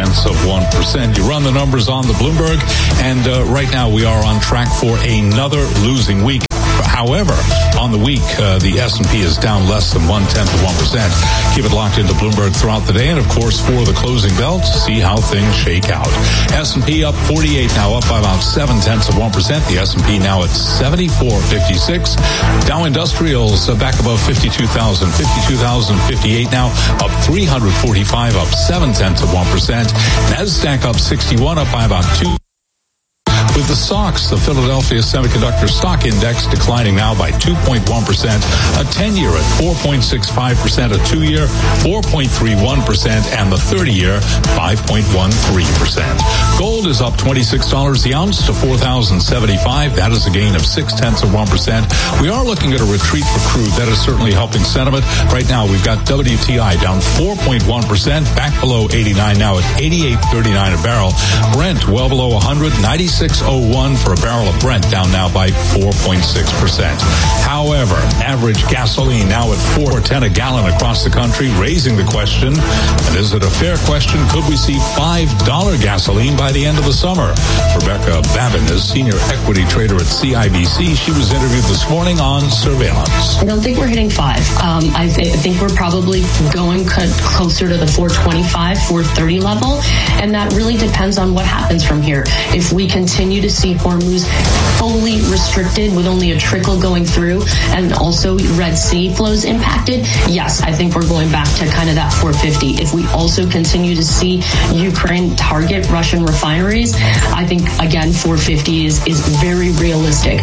Speaker 3: 0.6%. You run the numbers on the Bloomberg, and right now we are on track for another losing week. However, on the week, the S&P is down less than 0.1%. Keep it locked into Bloomberg throughout the day, and of course, for the closing bell, to see how things shake out. S&P up 48 now, up by about 0.7%. The S&P now at 74.56. Dow Industrials back above 52,000, 52,058 now, up 345, up 0.7%. NASDAQ up 61, up by about 2. With the SOX, the Philadelphia Semiconductor Stock Index, declining now by 2.1%, a 10-year at 4.65%, a 2-year 4.31%, and the 30-year 5.13%. Gold is up $26 the ounce to $4,075. That is a gain of 0.6%. We are looking at a retreat for crude. That is certainly helping sentiment. Right now, we've got WTI down 4.1%, back below 89 now at 88.39 a barrel. Brent well below 100, 96.01 for a barrel of Brent, down now by 4.6%. However, average gasoline now at $4.10 a gallon across the country, raising the question, and is it a fair question, could we see $5 gasoline by the end of the summer? Rebecca Babin is senior equity trader at CIBC. She was interviewed this morning on surveillance.
Speaker 4: I don't think we're hitting 5. I think we're probably going closer to the 425, 430 level, and that really depends on what happens from here. If we continue to see Hormuz fully restricted with only a trickle going through and also Red Sea flows impacted, yes, I think we're going back to kind of that 450. If we also continue to see Ukraine target Russian refineries, I think, again, 450 is very realistic.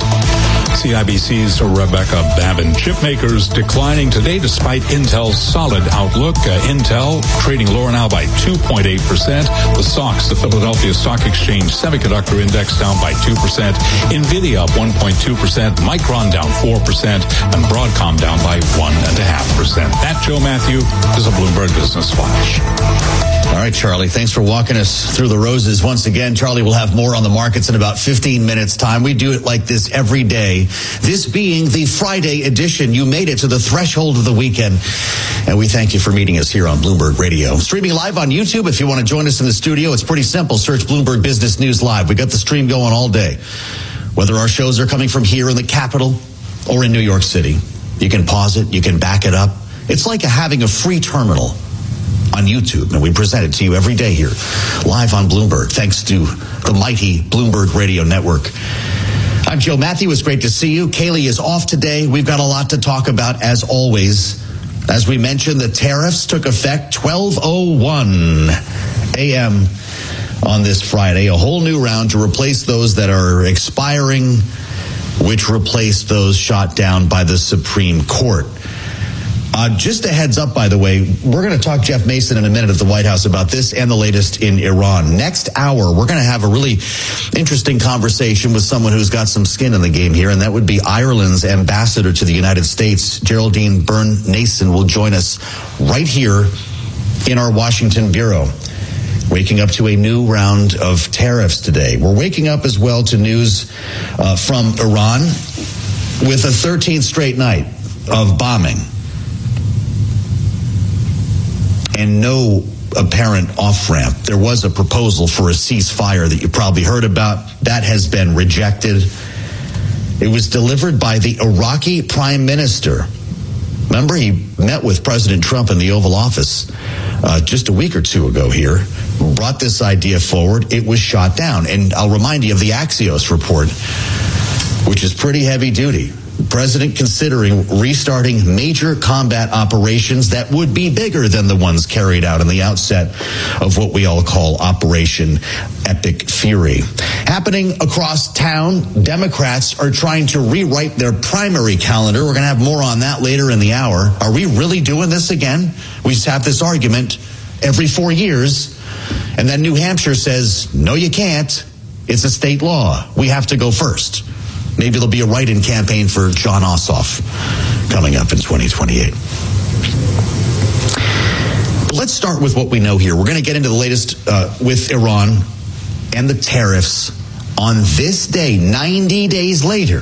Speaker 3: CIBC's Rebecca Babin. Chip makers declining today despite Intel's solid outlook. Intel trading lower now by 2.8%. The SOX, the Philadelphia Stock Exchange Semiconductor Index, down by 2%. NVIDIA up 1.2%. Micron down 4%. And Broadcom down by 1.5%. That, Joe Matthew, is a Bloomberg Business Flash.
Speaker 18: All right, Charlie, thanks for walking us through the roses once again. Charlie will have more on the markets in about 15 minutes' time. We do it like this every day. This being the Friday edition. You made it to the threshold of the weekend, and we thank you for meeting us here on Bloomberg Radio. Streaming live on YouTube. If you want to join us in the studio, it's pretty simple. Search Bloomberg Business News Live. We got the stream going all day. Whether our shows are coming from here in the capital or in New York City, you can pause it, you can back it up. It's like having a free terminal on YouTube, and we present it to you every day here, live on Bloomberg, thanks to the mighty Bloomberg Radio Network. I'm Joe Matthew. It's great to see you. Kaylee is off today. We've got a lot to talk about, as always. As we mentioned, the tariffs took effect 12:01 a.m. on this Friday. A whole new round to replace those that are expiring, which replaced those shot down by the Supreme Court. Just a heads up, by the way, we're going to talk Jeff Mason in a minute at the White House about this and the latest in Iran. Next hour, we're going to have a really interesting conversation with someone who's got some skin in the game here, and that would be Ireland's ambassador to the United States. Geraldine Byrne-Nason will join us right here in our Washington bureau. Waking up to a new round of tariffs today. We're waking up as well to news from Iran with a 13th straight night of bombing and no apparent off-ramp. There was a proposal for a ceasefire that you probably heard about. That has been rejected. It was delivered by the Iraqi prime minister. Remember, he met with President Trump in the Oval Office just a week or two ago here, brought this idea forward. It was shot down. And I'll remind you of the Axios report, which is pretty heavy duty. The president considering restarting major combat operations that would be bigger than the ones carried out in the outset of what we all call Operation Epic Fury. Happening across town, Democrats are trying to rewrite their primary calendar. We're going to have more on that later in the hour. Are we really doing this again? We just have this argument every 4 years. And then New Hampshire says, no, you can't. It's a state law. We have to go first. Maybe there'll be a write-in campaign for Jon Ossoff coming up in 2028. Let's start with what we know here. We're going to get into the latest with Iran and the tariffs on this day, 90 days later.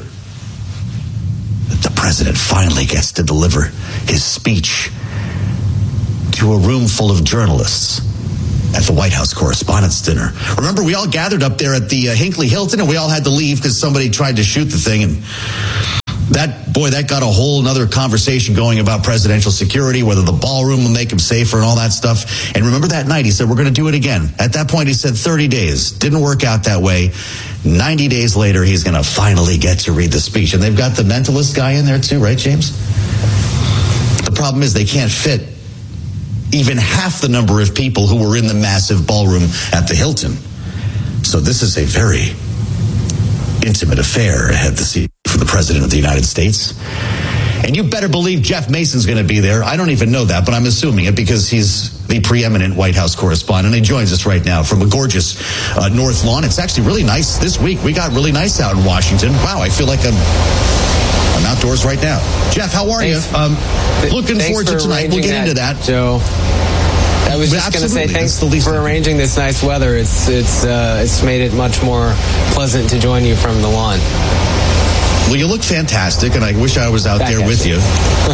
Speaker 18: The president finally gets to deliver his speech to a room full of journalists at the White House Correspondents' Dinner. Remember, we all gathered up there at the Hinckley Hilton, and we all had to leave because somebody tried to shoot the thing. And that got a whole nother conversation going about presidential security, whether the ballroom will make him safer and all that stuff. And remember that night, he said, we're going to do it again. At that point, he said 30 days. Didn't work out that way. 90 days later, he's going to finally get to read the speech. And they've got the mentalist guy in there too, right, James? The problem is they can't fit even half the number of people who were in the massive ballroom at the Hilton. So this is a very intimate affair ahead to see for the President of the United States. And you better believe Jeff Mason's going to be there. I don't even know that, but I'm assuming it because he's the preeminent White House correspondent. He joins us right now from a gorgeous North Lawn. It's actually really nice this week. We got really nice out in Washington. Wow, I feel like I'm outdoors right now. Jeff, how are you? Looking forward to tonight. We'll get into that,
Speaker 5: Joe. I was just going to say thanks for arranging this nice weather. It's made it much more pleasant to join you from the lawn.
Speaker 18: Well, you look fantastic, and I wish I was out there with you.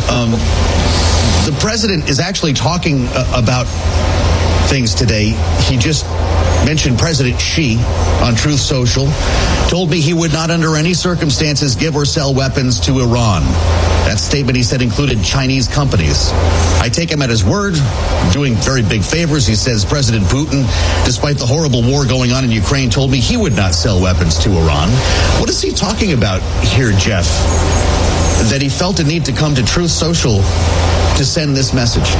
Speaker 18: The president is actually talking about things today. He just mentioned President Xi on Truth Social, told me he would not under any circumstances give or sell weapons to Iran. That statement, he said, included Chinese companies. I take him at his word, doing very big favors. He says President Putin, despite the horrible war going on in Ukraine, told me he would not sell weapons to Iran. What is he talking about here, Jeff, that he felt a need to come to Truth Social to send this message?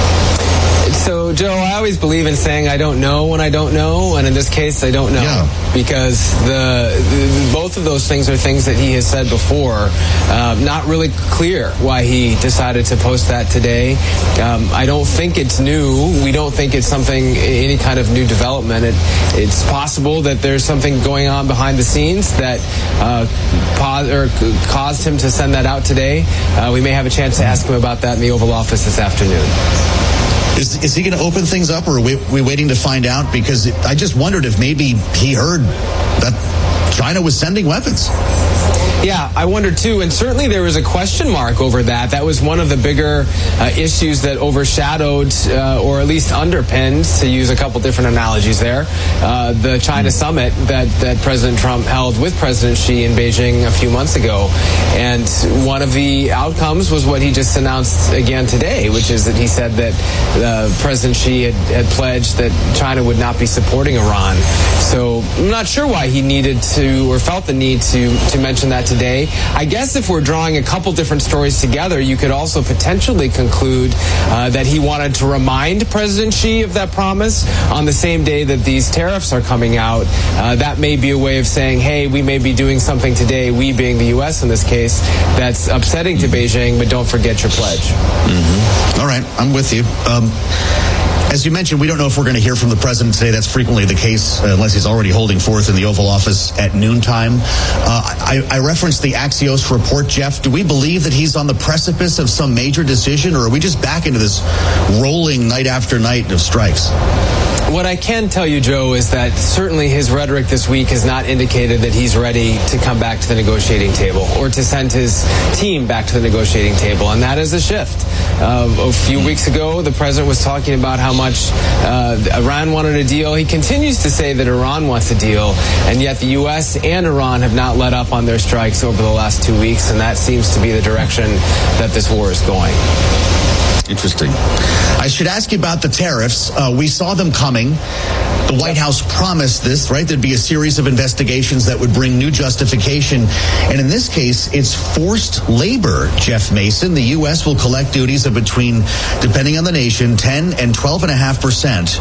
Speaker 5: So, Joe, I always believe in saying I don't know when I don't know, and in this case, I don't know, because both of those things are things that he has said before. Not really clear why he decided to post that today. I don't think it's new. We don't think it's any kind of new development. It's possible that there's something going on behind the scenes that caused him to send that out today. We may have a chance to ask him about that in the Oval Office this afternoon.
Speaker 18: Is he going to open things up, or are we waiting to find out? Because I just wondered if maybe he heard that China was sending weapons.
Speaker 5: Yeah, I wondered too, and certainly there was a question mark over that. That was one of the bigger issues that overshadowed, or at least underpinned, to use a couple different analogies there, the China summit that President Trump held with President Xi in Beijing a few months ago. And one of the outcomes was what he just announced again today, which is that he said that President Xi had pledged that China would not be supporting Iran. So I'm not sure why he needed to, or felt the need to mention that today. I guess if we're drawing a couple different stories together, you could also potentially conclude that he wanted to remind President Xi of that promise on the same day that these tariffs are coming out. That may be a way of saying, hey, we may be doing something today, we being the U.S. in this case, that's upsetting to Beijing, but don't forget your pledge.
Speaker 18: Mm-hmm. All right, I'm with you. As you mentioned, we don't know if we're going to hear from the president today. That's frequently the case, unless he's already holding forth in the Oval Office at noontime. I referenced the Axios report, Jeff. Do we believe that he's on the precipice of some major decision, or are we just back into this rolling night after night of strikes?
Speaker 5: What I can tell you, Joe, is that certainly his rhetoric this week has not indicated that he's ready to come back to the negotiating table or to send his team back to the negotiating table, and that is a shift. A few weeks ago, the president was talking about how much Iran wanted a deal. He continues to say that Iran wants a deal, and yet the U.S. and Iran have not let up on their strikes over the last 2 weeks, and that seems to be the direction that this war is going.
Speaker 18: Interesting. I should ask you about the tariffs. We saw them coming. The White House promised this, right? There'd be a series of investigations that would bring new justification. And in this case, it's forced labor, Jeff Mason. The U.S. will collect duties of between, depending on the nation, 10 and 12.5%.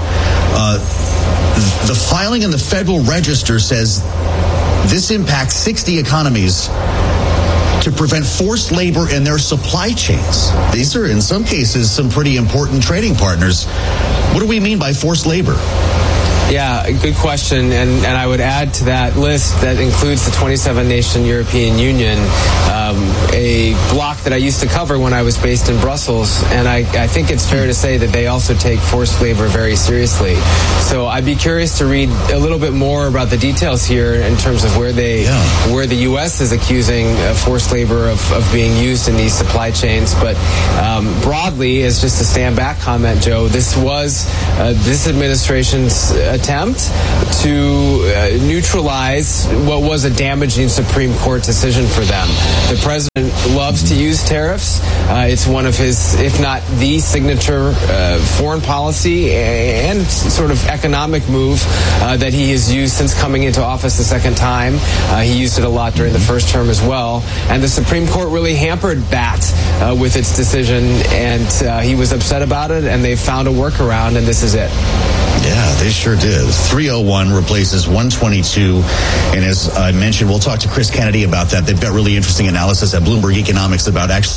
Speaker 18: The filing in the Federal Register says this impacts 60 economies to prevent forced labor in their supply chains. These are, in some cases, some pretty important trading partners. What do we mean by forced labor?
Speaker 5: Yeah, good question. And I would add to that list that includes the 27-nation European Union, a bloc that I used to cover when I was based in Brussels. And I think it's fair to say that they also take forced labor very seriously. So I'd be curious to read a little bit more about the details here in terms of where the U.S. is accusing forced labor of being used in these supply chains. But broadly, as just a stand back comment, Joe, this was this administration's attempt to neutralize what was a damaging Supreme Court decision for them. The president loves to use tariffs. It's one of his, if not the signature foreign policy and sort of economic move that he has used since coming into office the second time. He used it a lot during the first term as well. And the Supreme Court really hampered that with its decision, and he was upset about it, and they found a workaround, and this is it.
Speaker 18: Yeah, they sure did. 301 replaces 122. And as I mentioned, we'll talk to Chris Kennedy about that. They've got really interesting analysis at Bloomberg Economics about actually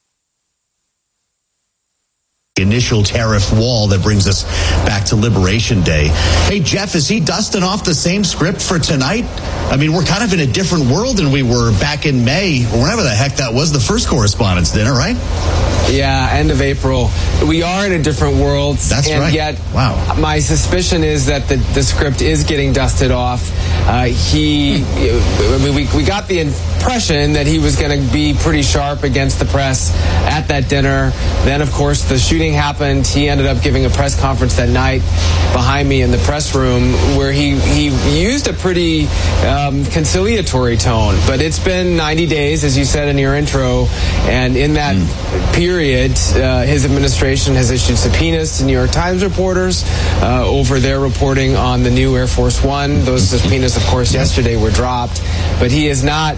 Speaker 18: initial tariff wall that brings us back to Liberation Day. Hey, Jeff, is he dusting off the same script for tonight? I mean, we're kind of in a different world than we were back in May, or whenever the heck that was, the first Correspondents' Dinner, right?
Speaker 5: Yeah, end of April. We are in a different world.
Speaker 18: That's right.
Speaker 5: And yet,
Speaker 18: wow.
Speaker 5: My suspicion is that the script is getting dusted off. We got the impression that he was going to be pretty sharp against the press at that dinner. Then, of course, the shooting happened. He ended up giving a press conference that night behind me in the press room where he used a pretty conciliatory tone. But it's been 90 days, as you said in your intro, and in that period, his administration has issued subpoenas to New York Times reporters over their reporting on the new Air Force One. Those subpoenas, of course, yesterday were dropped, but he has not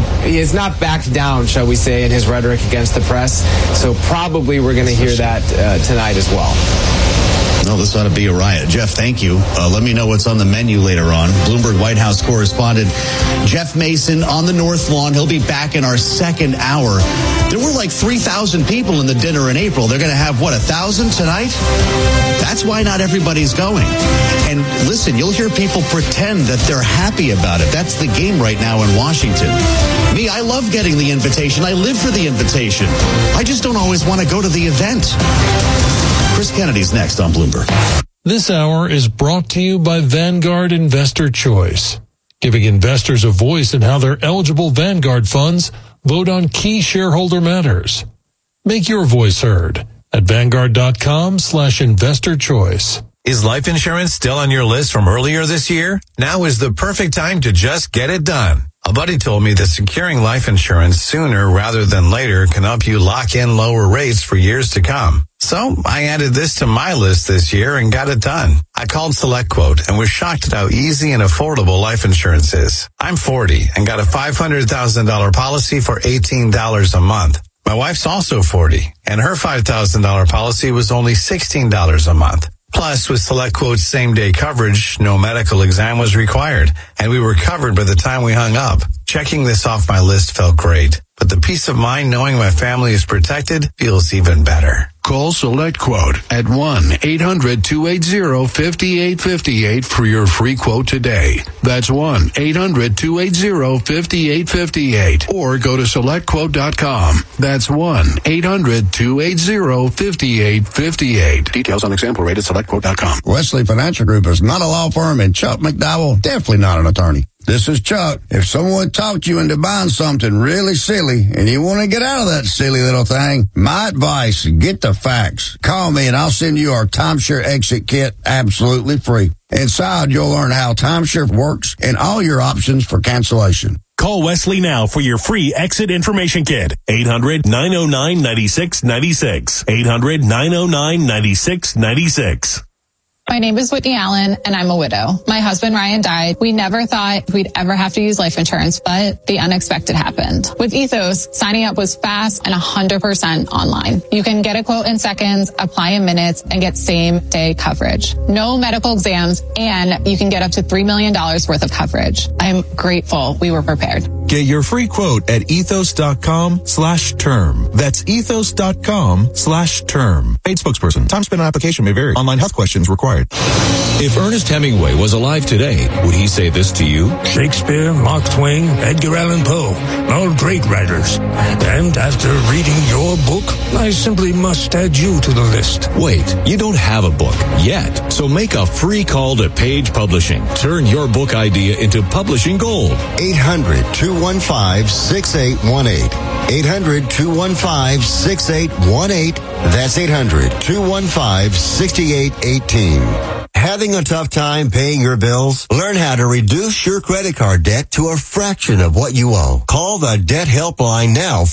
Speaker 5: backed down, shall we say, in his rhetoric against the press. So probably we're going to hear that tonight as well.
Speaker 18: No, this ought to be a riot. Jeff, thank you. Let me know what's on the menu later on. Bloomberg White House correspondent Jeff Mason on the North Lawn. He'll be back in our second hour. There were like 3,000 people in the dinner in April. They're going to have, 1,000 tonight? That's why not everybody's going. And listen, you'll hear people pretend that they're happy about it. That's the game right now in Washington. Me, I love getting the invitation. I live for the invitation. I just don't always want to go to the event. Chris Kennedy's next on Bloomberg.
Speaker 14: This hour is brought to you by Vanguard Investor Choice, giving investors a voice in how their eligible Vanguard funds vote on key shareholder matters. Make your voice heard at Vanguard.com/investor choice.
Speaker 6: Is life insurance still on your list from earlier this year? Now is the perfect time to just get it done. A buddy told me that securing life insurance sooner rather than later can help you lock in lower rates for years to come. So I added this to my list this year and got it done. I called SelectQuote and was shocked at how easy and affordable life insurance is. I'm 40 and got a $500,000 policy for $18 a month. My wife's also 40 and her $5,000 policy was only $16 a month. Plus, with SelectQuote's same-day coverage, no medical exam was required, and we were covered by the time we hung up. Checking this off my list felt great, but the peace of mind knowing my family is protected feels even better.
Speaker 10: Call SelectQuote at 1-800-280-5858 for your free quote today. That's 1-800-280-5858. Or go to SelectQuote.com. That's 1-800-280-5858. Details on example rate at SelectQuote.com.
Speaker 7: Wesley Financial Group is not a law firm, and Chuck McDowell definitely not an attorney. This is Chuck. If someone talked you into buying something really silly and you want to get out of that silly little thing, my advice, get the facts. Call me and I'll send you our timeshare exit kit absolutely free. Inside, you'll learn how timeshare works and all your options for cancellation.
Speaker 8: Call Wesley now for your free exit information kit. 800-909-9696. 800-909-9696.
Speaker 9: My name is Whitney Allen, and I'm a widow. My husband, Ryan, died. We never thought we'd ever have to use life insurance, but the unexpected happened. With Ethos, signing up was fast and 100% online. You can get a quote in seconds, apply in minutes, and get same-day coverage. No medical exams, and you can get up to $3 million worth of coverage. I'm grateful we were prepared.
Speaker 12: Get your free quote at ethos.com/term. That's ethos.com/term. Paid spokesperson. Time spent on application may vary. Online health questions required.
Speaker 19: If Ernest Hemingway was alive today, would he say this to you?
Speaker 20: Shakespeare, Mark Twain, Edgar Allan Poe, all great writers. And after reading your book, I simply must add you to the list.
Speaker 19: Wait, you don't have a book yet. So make a free call to Page Publishing. Turn your book idea into publishing gold.
Speaker 21: 800-215-6818. 800-215-6818. That's 800-215-6818. Having a tough time paying your bills? Learn how to reduce your credit card debt to a fraction of what you owe. Call the Debt Helpline now